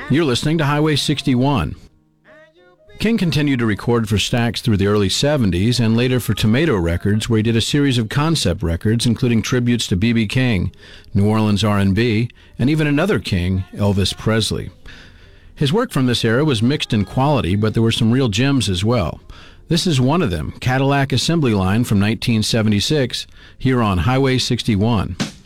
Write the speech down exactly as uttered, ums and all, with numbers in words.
You're listening to Highway sixty-one. King continued to record for Stax through the early seventies and later for Tomato Records, where he did a series of concept records, including tributes to B B King, New Orleans R and B, and even another King, Elvis Presley. His work from this era was mixed in quality, but there were some real gems as well. This is one of them, Cadillac Assembly Line from nineteen seventy-six, here on Highway sixty-one.